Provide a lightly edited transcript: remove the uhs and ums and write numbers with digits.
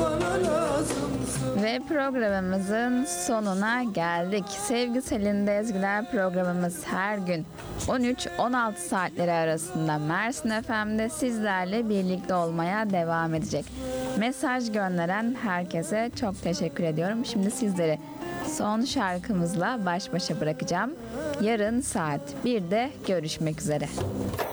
Ve programımızın sonuna geldik. Sevgi Selin'de Ezgiler programımız her gün 13-16 saatleri arasında Mersin FM'de sizlerle birlikte olmaya devam edecek. Mesaj gönderen herkese çok teşekkür ediyorum. Şimdi sizleri son şarkımızla baş başa bırakacağım. Yarın saat 1'de görüşmek üzere.